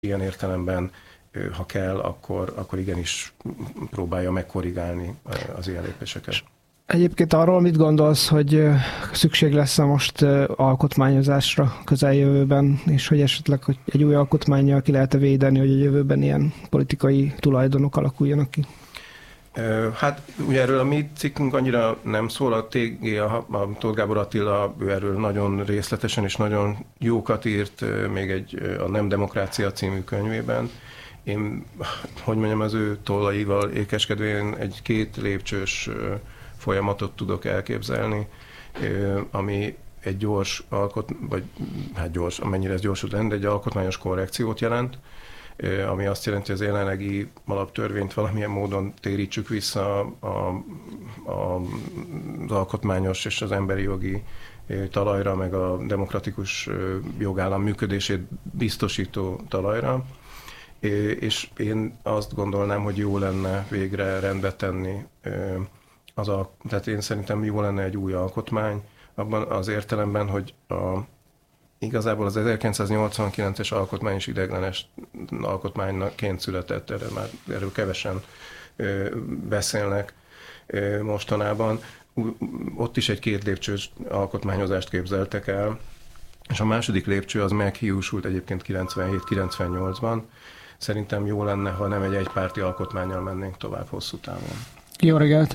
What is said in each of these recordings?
ilyen értelemben, ha kell, akkor igenis próbálja megkorrigálni az ilyen lépéseket. Egyébként arról mit gondolsz, hogy szükség lesz most alkotmányozásra közeljövőben, és hogy esetleg hogy egy új alkotmánnyal ki lehet védeni, hogy a jövőben ilyen politikai tulajdonok alakuljanak ki? Hát ugye erről a mi cikkünk annyira nem szól, a Tóth Gábor Attila, ő erről nagyon részletesen és nagyon jókat írt még a Nem Demokrácia című könyvében. Én, hogy mondjam, az ő tollaival ékeskedvén egy 2 lépcsős folyamatot tudok elképzelni, ami egy gyors vagy hát gyors, amennyire ez gyors lenne, egy alkotmányos korrekciót jelent, ami azt jelenti, hogy az jelenlegi alaptörvényt valamilyen módon térítsük vissza az alkotmányos és az emberi jogi talajra, meg a demokratikus jogállam működését biztosító talajra. És én azt gondolnám, hogy jó lenne végre rendbe tenni tehát én szerintem jó lenne egy új alkotmány, abban az értelemben, hogy igazából az 1989-es alkotmány is ideiglenes alkotmányként született, erről kevesen beszélnek mostanában. Ott is egy 2 lépcsős alkotmányozást képzeltek el, és a második lépcső az meghiúsult egyébként 97-98-ban. Szerintem jó lenne, ha nem egy egypárti alkotmánnyal mennénk tovább hosszú távon. Jó reggelt!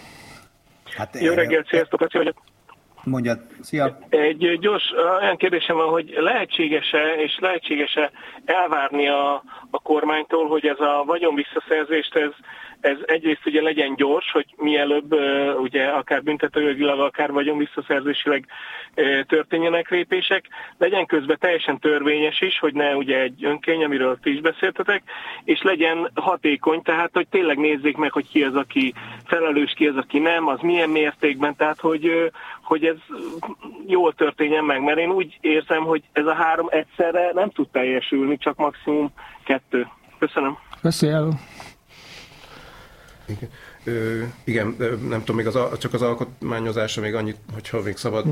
Hát Jó reggelt, sziasztok, Laci vagyok. Mondjad, szia! Egy gyors olyan kérdésem van, hogy lehetséges-e elvárni a kormánytól, hogy ez a vagyonvisszaszerzést, ez egyrészt ugye legyen gyors, hogy mielőbb ugye akár büntetőjogilag, akár vagyonvisszaszerzésileg történjenek lépések, legyen közben teljesen törvényes is, hogy ne ugye egy önkény, amiről ti is beszéltetek, és legyen hatékony, tehát hogy tényleg nézzék meg, hogy ki az, aki felelős, ki az, aki nem, az milyen mértékben, tehát hogy ez jól történjen meg, mert én úgy érzem, hogy ez a 3 egyszerre nem tud teljesülni, csak maximum 2. Köszönöm. Köszönöm. Igen, nem tudom, még csak az alkotmányozásra még annyit, hogyha még szabad,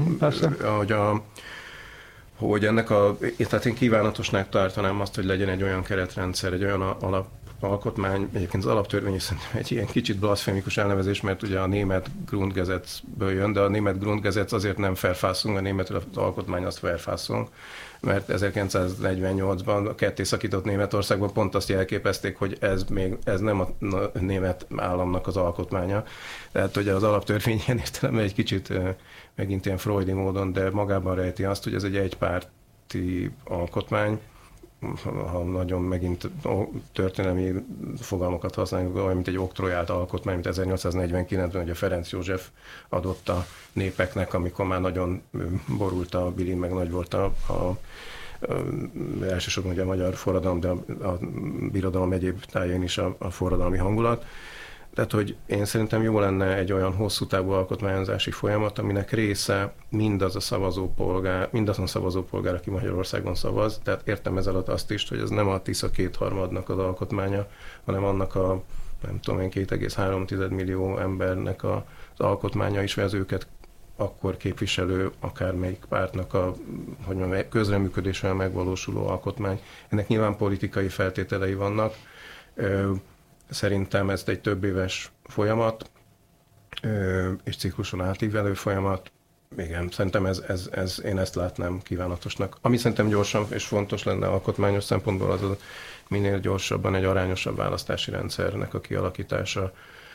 hogy ennek tehát én kívánatosnak tartanám azt, hogy legyen egy olyan keretrendszer, egy olyan alkotmány, egyébként az alaptörvény is szerintem egy ilyen kicsit blaszfémikus elnevezés, mert ugye a német Grundgesetzből jön, de a német Grundgesetz azért nem Verfassung, a németül az alkotmány az Verfassung, mert 1948-ban a ketté szakított Németországban pont azt jelképezték, hogy ez nem a német államnak az alkotmánya. Tehát ugye az alaptörvény ilyen értelemben egy kicsit megint ilyen freudi módon, de magában rejti azt, hogy ez egy egypárti alkotmány, ha nagyon megint történelmi fogalmakat használjuk, olyan, mint egy oktrojált alkotmány, mint 1849-ben, hogy a Ferenc József adott a népeknek, amikor már nagyon borult a bilin, meg nagy volt elsősorban ugye a magyar forradalom, de a birodalom egyéb táján is a forradalmi hangulat. Tehát, hogy én szerintem jó lenne egy olyan hosszú távú alkotmányozási folyamat, aminek része mindazon szavazópolgár, aki Magyarországon szavaz. Tehát értem ez alatt azt is, hogy ez nem a Tisza 2/3-nak az alkotmánya, hanem annak a, nem tudom én, 2,3 millió embernek az alkotmánya is, vagy az őket akkor képviselő akármelyik pártnak a közreműködéssel megvalósuló alkotmány. Ennek nyilván politikai feltételei vannak. Szerintem ez egy több éves folyamat, és cikluson átívelő folyamat. Igen, szerintem én ezt látnám kívánatosnak. Ami szerintem gyorsan és fontos lenne alkotmányos szempontból, az minél gyorsabban egy arányosabb választási rendszernek a kialakítása,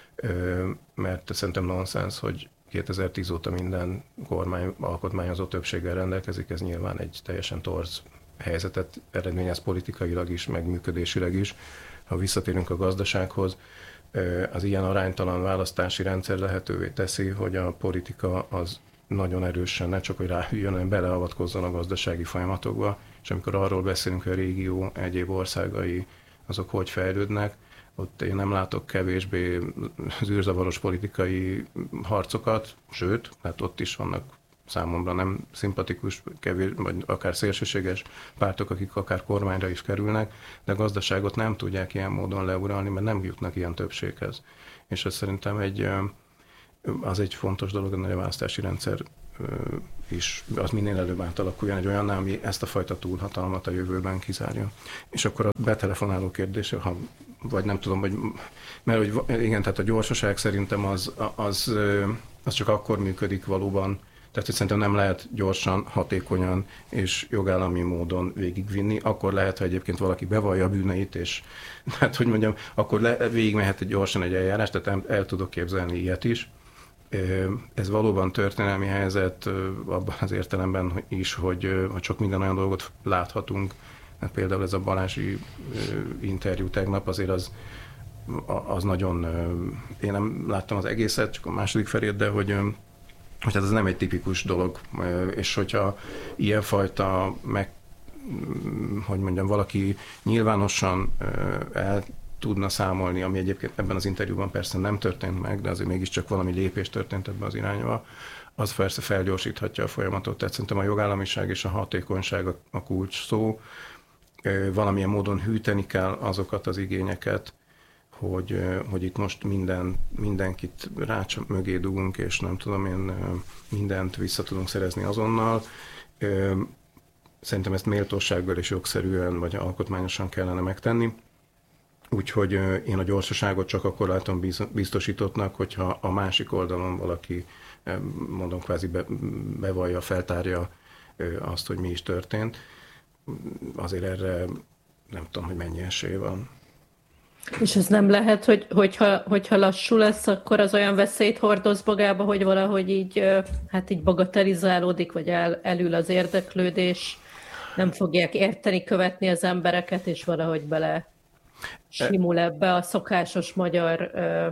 mert szerintem nonsens, hogy 2010 óta minden kormány alkotmányozó többséggel rendelkezik, ez nyilván egy teljesen torz helyzetet eredményez politikailag is, meg működésileg is. Ha visszatérünk a gazdasághoz, az ilyen aránytalan választási rendszer lehetővé teszi, hogy a politika az nagyon erősen ne csak, hogy ráhűljön, hanem beleavatkozzon a gazdasági folyamatokba, és amikor arról beszélünk, hogy a régió egyéb országai azok hogy fejlődnek, ott én nem látok kevésbé zűrzavaros politikai harcokat, sőt, hát ott is vannak számomra nem szimpatikus, kevés, vagy akár szélsőséges pártok, akik akár kormányra is kerülnek, de a gazdaságot nem tudják ilyen módon leuralni, mert nem jutnak ilyen többséghez. És ez szerintem az egy fontos dolog, hogy a választási rendszer is az minél előbb átalakuljon egy olyanná, ami ezt a fajta túlhatalmat a jövőben kizárja. És akkor a betelefonáló kérdése, vagy nem tudom, mert hogy igen, tehát a gyorsaság szerintem az csak akkor működik valóban, tehát hogy szerintem nem lehet gyorsan, hatékonyan és jogállami módon végigvinni. Akkor lehet, ha egyébként valaki bevallja a bűneit, és hát hogy mondjam, akkor végigmehet gyorsan egy eljárás, tehát el tudok képzelni ilyet is. Ez valóban történelmi helyzet abban az értelemben is, hogy sok minden olyan dolgot láthatunk. Hát például ez a Balási interjú tegnap azért az nagyon, én nem láttam az egészet, csak a második felét, de hogy hát ez nem egy tipikus dolog, és hogyha ilyenfajta hogy mondjam, valaki nyilvánosan el tudna számolni, ami egyébként ebben az interjúban persze nem történt meg, de azért mégiscsak valami lépés történt ebben az irányba, az persze felgyorsíthatja a folyamatot. Tehát szerintem a jogállamiság és a hatékonyság a kulcs szó. Valamilyen módon hűteni kell azokat az igényeket, hogy itt most mindenkit rács mögé dugunk, és nem tudom én, mindent vissza tudunk szerezni azonnal. Szerintem ezt méltósággal és jogszerűen, vagy alkotmányosan kellene megtenni. Úgyhogy én a gyorsaságot csak akkor látom biztosítottnak, hogyha a másik oldalon valaki, mondom, kvázi bevallja, feltárja azt, hogy mi is történt. Azért erre nem tudom, hogy mennyi esély van. És ez nem lehet, hogyha lassú lesz, akkor az olyan veszélyt hordoz magába, hogy valahogy így bagatelizálódik, vagy elül az érdeklődés, nem fogják érteni, követni az embereket, és valahogy bele simul ebbe a szokásos magyar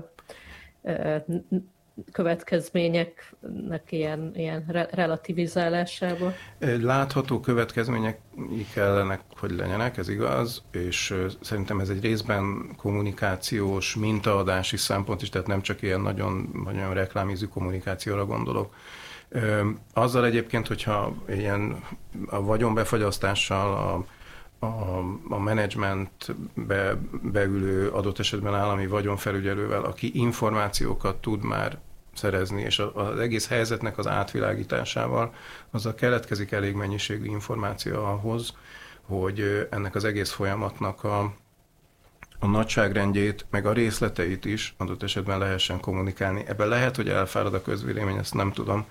következményeknek ilyen relativizálásába. Látható következmények kellenek, hogy legyenek, ez igaz, és szerintem ez egy részben kommunikációs, mintaadási szempont is, tehát nem csak ilyen nagyon reklámízű kommunikációra gondolok. Azzal egyébként, hogyha ilyen a vagyonbefagyasztással, a menedzsmentbe beülő adott esetben állami vagyonfelügyelővel, aki információkat tud már szerezni, és az egész helyzetnek az átvilágításával, azzal keletkezik elég mennyiségű információ ahhoz, hogy ennek az egész folyamatnak a nagyságrendjét, meg a részleteit is adott esetben lehessen kommunikálni. Ebben lehet, hogy elfárad a közvélemény, ezt nem tudom.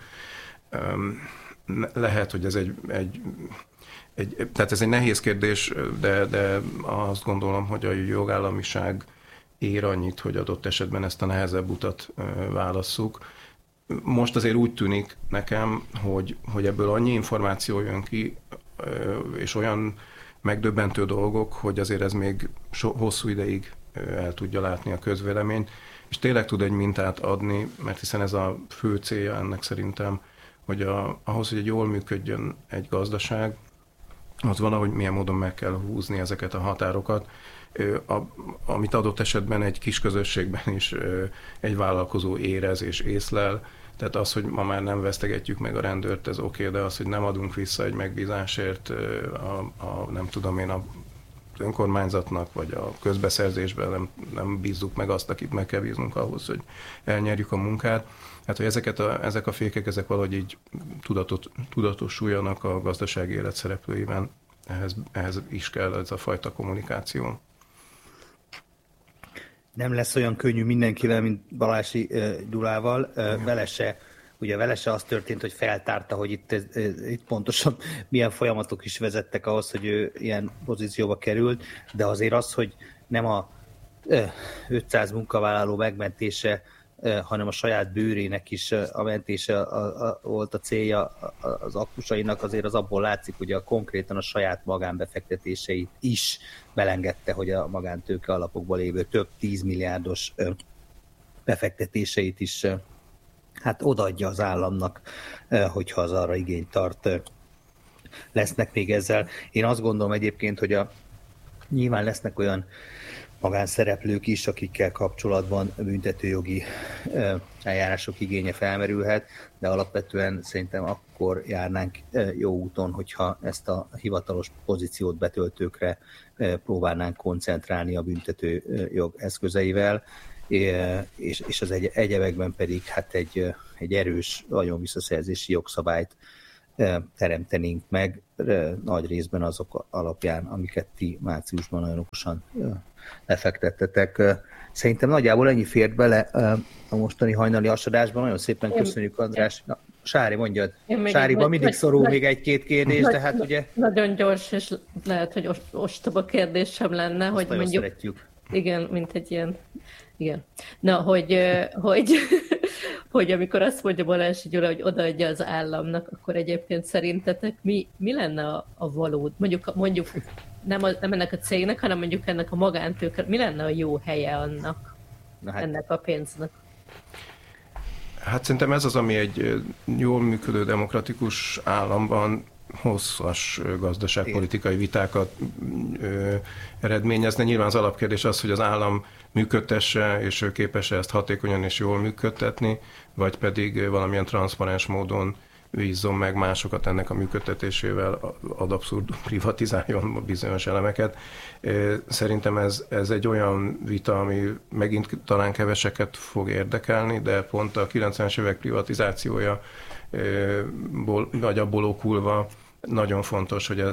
Lehet, hogy ez tehát ez egy nehéz kérdés, de azt gondolom, hogy a jogállamiság ér annyit, hogy adott esetben ezt a nehezebb utat válasszuk. Most azért úgy tűnik nekem, hogy ebből annyi információ jön ki, és olyan megdöbbentő dolgok, hogy azért ez még hosszú ideig el tudja látni a közvéleményt, és tényleg tud egy mintát adni, mert hiszen ez a fő célja ennek szerintem, hogy ahhoz, hogy jól működjön egy gazdaság, az valahogy milyen módon meg kell húzni ezeket a határokat, amit adott esetben egy kis közösségben is egy vállalkozó érez és észlel. Tehát az, hogy ma már nem vesztegetjük meg a rendőrt, ez oké, de az, hogy nem adunk vissza egy megbízásért nem tudom én, az önkormányzatnak, vagy a közbeszerzésben nem bízzuk meg azt, akit meg kell bíznunk ahhoz, hogy elnyerjük a munkát. Hát, hogy ezek a fékek, ezek valahogy így tudatosuljanak a gazdasági élet szereplőiben, ehhez is kell ez a fajta kommunikáció. Nem lesz olyan könnyű mindenkivel, mint Balási Gyulával. Vele se az történt, hogy feltárta, hogy itt pontosan milyen folyamatok is vezettek ahhoz, hogy ő ilyen pozícióba került, de azért az, hogy nem a 500 munkavállaló megmentése, hanem a saját bőrének is a mentése volt a célja az aktusainak, azért az abból látszik, hogy konkrétan a saját magánbefektetéseit is belengedte, hogy a magántőke alapokban lévő több 10 milliárdos befektetéseit is odaadja az államnak, hogyha az arra igényt tart. Lesznek még ezzel. Én azt gondolom egyébként, hogy nyilván lesznek olyan magánszereplők is, akikkel kapcsolatban büntetőjogi eljárások igénye felmerülhet, de alapvetően szerintem akkor járnánk jó úton, hogyha ezt a hivatalos pozíciót betöltőkre próbálnánk koncentrálni a büntetőjog eszközeivel, és az egyebekben pedig hát egy erős vagyonvisszaszerzési jogszabályt teremtenénk meg, nagy részben azok alapján, amiket ti márciusban nagyon okosan lefektettetek. Szerintem nagyjából ennyi fért bele a mostani hajnali asadásban. Nagyon szépen köszönjük, András. Na, Sári, mondjad. Sáriban mindig szorul még egy-két kérdés, de hát ugye... Nagyon gyors, és lehet, hogy ostoba kérdésem lenne, hogy mondjuk... Szeretjük. Igen, mint egy ilyen... Igen. Na, hogy amikor azt mondja Balási Gyula, hogy odaadja az államnak, akkor egyébként szerintetek mi lenne a valód? Mondjuk nem ennek a cégnek, hanem mondjuk ennek a magántőke, mi lenne a jó helye annak, ennek a pénznek? Hát szerintem ez az, ami egy jól működő demokratikus államban hosszas gazdaságpolitikai vitákat eredményezne. Nyilván az alapkérdés az, hogy az állam működtesse, és ő képes-e ezt hatékonyan és jól működtetni, vagy pedig valamilyen transzparens módon bízzon meg másokat ennek a működtetésével, ad abszurdum privatizáljon bizonyos elemeket. Szerintem ez egy olyan vita, ami megint talán keveseket fog érdekelni, de pont a 90-es évek privatizációja vagy abból okulva nagyon fontos, hogy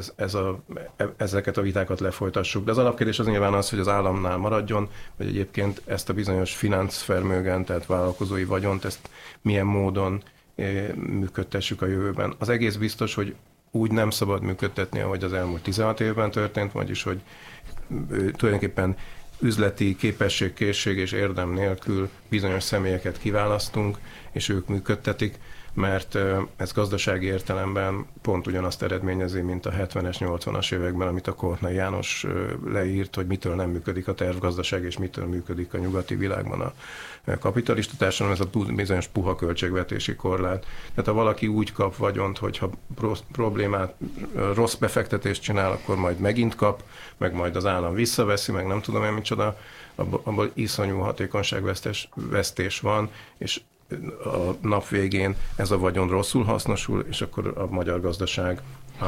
ezeket a vitákat lefolytassuk. De az alapkérdés az nyilván az, hogy az államnál maradjon, vagy egyébként ezt a bizonyos finanszvermögen, tehát vállalkozói vagyont, ezt milyen módon működtessük a jövőben. Az egész biztos, hogy úgy nem szabad működtetni, ahogy az elmúlt 16 évben történt, vagyis, hogy tulajdonképpen üzleti képesség, készség és érdem nélkül bizonyos személyeket kiválasztunk, és ők működtetik, mert ez gazdasági értelemben pont ugyanazt eredményezi, mint a 70-es, 80-as években, amit a Kortnai János leírt, hogy mitől nem működik a tervgazdaság, és mitől működik a nyugati világban a kapitalista társadalom, ez a bizonyos puha költségvetési korlát. Tehát ha valaki úgy kap vagyont, hogyha problémát, rossz befektetést csinál, akkor majd megint kap, meg majd az állam visszaveszi, meg nem tudom én micsoda, abban iszonyú hatékonyságvesztés van, és a nap végén ez a vagyon rosszul hasznosul, és akkor a magyar gazdaság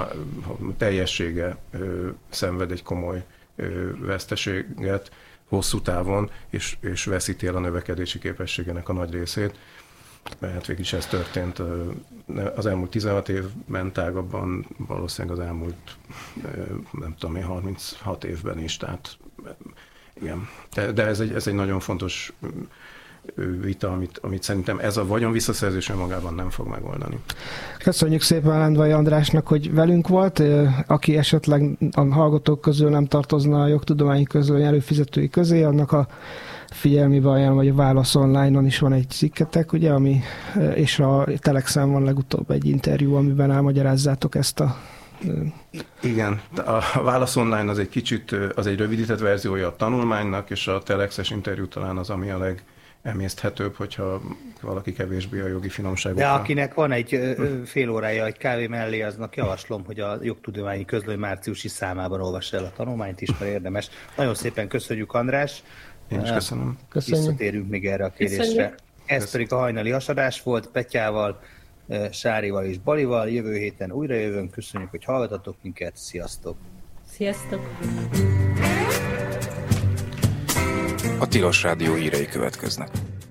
teljessége szenved egy komoly veszteséget hosszú távon, és veszíti el a növekedési képességének a nagy részét. Mert végig is ez történt az elmúlt 16 évben, tágabban valószínűleg az elmúlt, nem tudom én, 36 évben is. Tehát igen. De ez egy nagyon fontos vita, amit szerintem ez a vagyon visszaszerzés magában nem fog megoldani. Köszönjük szépen Lendvai Andrásnak, hogy velünk volt. Aki esetleg a hallgatók közül nem tartozna a jogtudományi közlöny előfizetői közé, annak a figyelmébe ajánlom, hogy a Válasz Online-on is van egy cikketek, ugye, és a Telexen van legutóbb egy interjú, amiben elmagyarázzátok ezt a... Igen, a Válasz Online az egy kicsit, az egy rövidített verziója a tanulmánynak, és a Telexes interjú talán az, ami a emészthetőbb, hogyha valaki kevésbé a jogi finomságokra. De akinek van egy fél órája egy kávé mellé, aznak javaslom, hogy a jogtudományi közlöny márciusi számában olvassa el a tanulmányt is, mert érdemes. Nagyon szépen köszönjük, András. Én is köszönöm. Visszatérünk még erre a kérdésre. Ez pedig a hajnali hasadás volt Petyával, Sárival és Balival. Jövő héten újra jövünk. Köszönjük, hogy hallgatatok minket. Sziasztok! Sziasztok! A Tilos Rádió hírei következnek.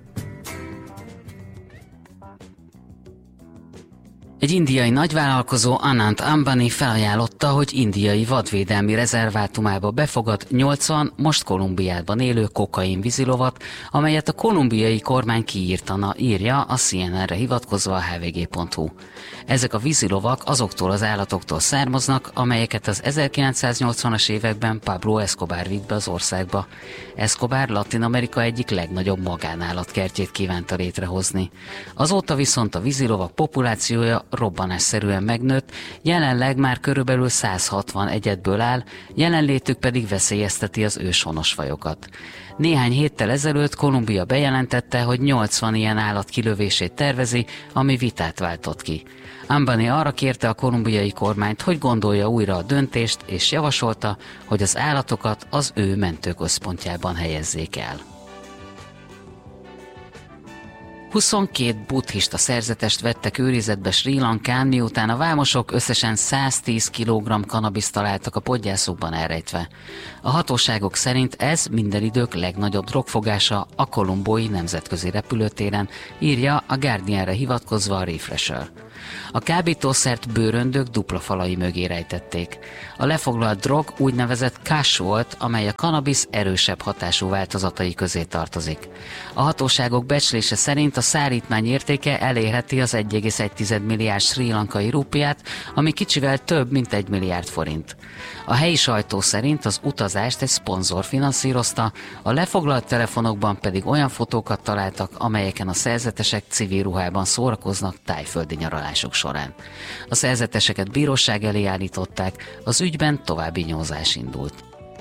Egy indiai nagyvállalkozó, Anant Ambani felajánlotta, hogy indiai vadvédelmi rezervátumába befogad 80 most Kolumbiában élő kokain vízilovat, amelyet a kolumbiai kormány kiírtana, írja a CNN-re hivatkozva a hvg.hu. Ezek a vízilovak azoktól az állatoktól származnak, amelyeket az 1980-as években Pablo Escobar vitt be az országba. Escobar Latin-Amerika egyik legnagyobb magánállatkertjét kívánta létrehozni. Azóta viszont a vízilovak populációja robbanásszerűen megnőtt, jelenleg már körülbelül 160 egyedből áll, jelenlétük pedig veszélyezteti az őshonos fajokat. Néhány héttel ezelőtt Kolumbia bejelentette, hogy 80 ilyen állat kilövését tervezi, ami vitát váltott ki. Ambani arra kérte a kolumbiai kormányt, hogy gondolja újra a döntést, és javasolta, hogy az állatokat az ő mentőközpontjában helyezzék el. 22 buddhista szerzetest vettek őrizetbe Srí Lankán, miután a vámosok összesen 110 kg kanabiszt találtak a podgyászukban elrejtve. A hatóságok szerint ez minden idők legnagyobb drogfogása a kolumbói nemzetközi repülőtéren, írja a Guardianre hivatkozva a Refresher. A kábítószert bőröndök dupla falai mögé rejtették. A lefoglalt drog úgynevezett cash volt, amely a kannabisz erősebb hatású változatai közé tartozik. A hatóságok becslése szerint a szállítmány értéke elérheti az 1,1 milliárd srí lankai rúpiát, ami kicsivel több, mint 1 milliárd forint. A helyi sajtó szerint az utazást egy szponzor finanszírozta, a lefoglalt telefonokban pedig olyan fotókat találtak, amelyeken a szerzetesek civil ruhában szórakoznak tájföldi nyaralások során. A szerzeteseket bíróság elé állították, az ügyben további nyomozás indult.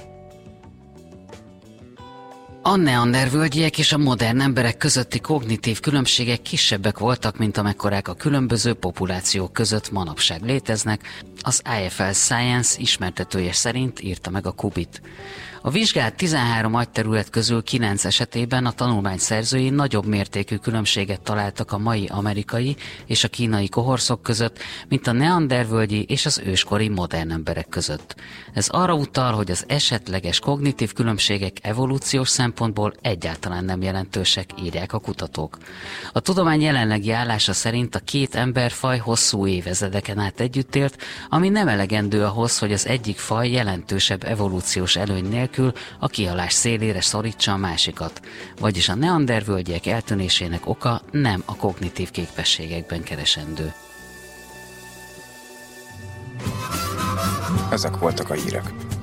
A neandervölgyiek és a modern emberek közötti kognitív különbségek kisebbek voltak, mint amekkorák a különböző populációk között manapság léteznek, az IFL Science ismertetője szerint írta meg a Kubit. A vizsgált 13 agyterület közül 9 esetében a tanulmány szerzői nagyobb mértékű különbséget találtak a mai amerikai és a kínai kohorszok között, mint a neandervölgyi és az őskori modern emberek között. Ez arra utal, hogy az esetleges kognitív különbségek evolúciós szempontból egyáltalán nem jelentősek, írják a kutatók. A tudomány jelenlegi állása szerint a két emberfaj hosszú évezredeken át együtt élt, ami nem elegendő ahhoz, hogy az egyik faj jelentősebb evolúciós előny nélkül a kihalás szélére szorítsa a másikat, vagyis a neandervölgyiek eltűnésének oka nem a kognitív képességekben keresendő. Ezek voltak a hírek.